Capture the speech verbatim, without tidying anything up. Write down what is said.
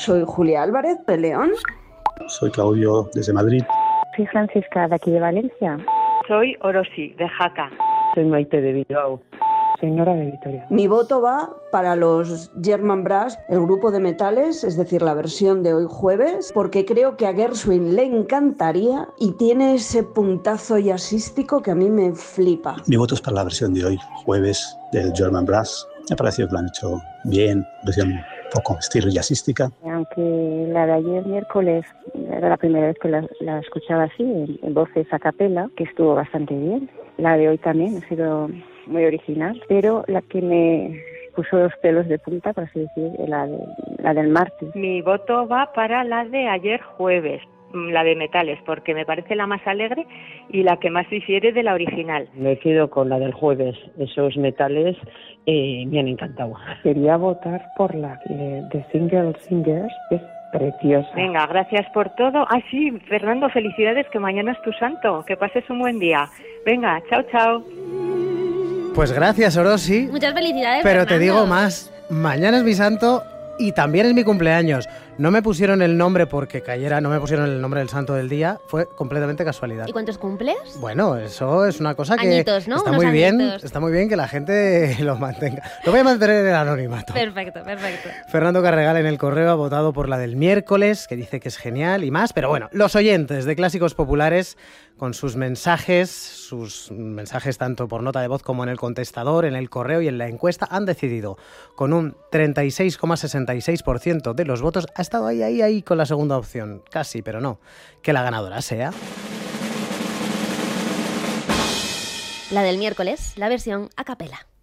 Soy Julia Álvarez, de León. Soy Claudio, desde Madrid. Soy Francisca, de aquí de Valencia. Soy Orosi, de Jaca. Soy Maite, de Bilbao. Soy Nora, de Vitoria. Mi voto va para los German Brass, el grupo de metales, es decir, la versión de hoy jueves, porque creo que a Gershwin le encantaría y tiene ese puntazo jazzístico que a mí me flipa. Mi voto es para la versión de hoy jueves del German Brass. Me ha parecido que lo han hecho bien, versión un poco estilo jazzística. Aunque la de ayer miércoles era la primera vez que la, la escuchaba así, en, en voces a capela, que estuvo bastante bien. La de hoy también ha sido muy original, pero la que me puso los pelos de punta, por así decir, la, de, la del martes. Mi voto va para la de ayer jueves, la de metales, porque me parece la más alegre y la que más difiere de la original. Me quedo con la del jueves. Esos metales eh, me han encantado. Quería votar por la eh, de Single Singers, que es preciosa. Venga, gracias por todo. Ah, sí, Fernando, felicidades, que mañana es tu santo. Que pases un buen día. Venga, chao, chao. Pues gracias, Orosi. Muchas felicidades, Pero Fernando. te digo más, mañana es mi santo y también es mi cumpleaños. No me pusieron el nombre porque cayera, no me pusieron el nombre del santo del día, fue completamente casualidad. ¿Y cuántos cumples? Bueno, eso es una cosa que Añitos, ¿no? está Unos muy bien, añitos. está muy bien que la gente lo mantenga. Lo voy a mantener en el anonimato. Perfecto, perfecto. Fernando Carregal en el correo ha votado por la del miércoles, que dice que es genial y más, pero bueno, los oyentes de Clásicos Populares con sus mensajes, sus mensajes tanto por nota de voz como en el contestador, en el correo y en la encuesta, han decidido con un treinta y seis coma sesenta y seis por ciento de los votos, ha estado ahí, ahí, ahí con la segunda opción, casi, pero no, que la ganadora sea La del miércoles, la versión a capela.